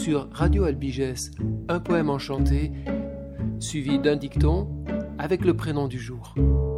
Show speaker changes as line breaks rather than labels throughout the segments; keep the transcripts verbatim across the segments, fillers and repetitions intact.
sur Radio Albiges, un poème enchanté, suivi d'un dicton avec le prénom du jour.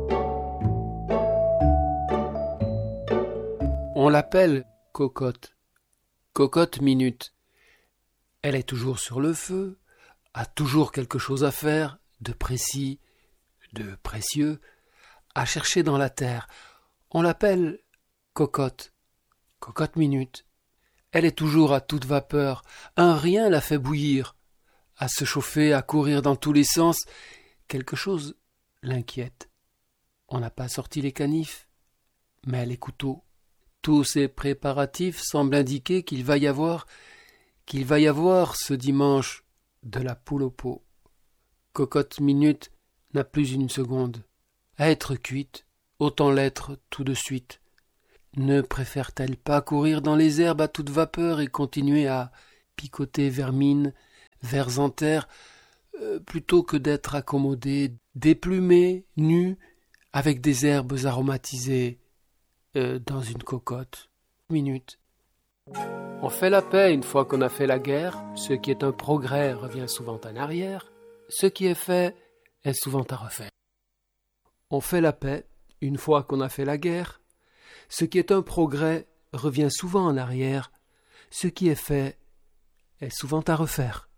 On l'appelle Cocotte. Cocotte Minute. Elle est toujours sur le feu, a toujours quelque chose à faire, de précis, de précieux, à chercher dans la terre. On l'appelle Cocotte. Cocotte Minute. Elle est toujours à toute vapeur, un rien la fait bouillir, à se chauffer, à courir dans tous les sens. Quelque chose l'inquiète. On n'a pas sorti les canifs, mais les couteaux. Tous ces préparatifs semblent indiquer qu'il va y avoir, qu'il va y avoir ce dimanche de la poule au pot. Cocotte Minute n'a plus une seconde. À être cuite, autant l'être tout de suite. Ne préfère-t-elle pas courir dans les herbes à toute vapeur et continuer à picoter vermine, vers en terre, euh, plutôt que d'être accommodée, déplumée, nue, avec des herbes aromatisées, euh, dans une cocotte minute. On fait la paix une fois qu'on a fait la guerre. Ce qui est un progrès revient souvent en arrière. Ce qui est fait est souvent à refaire. On fait la paix une fois qu'on a fait la guerre. Ce qui est un progrès revient souvent en arrière. Ce qui est fait est souvent à refaire.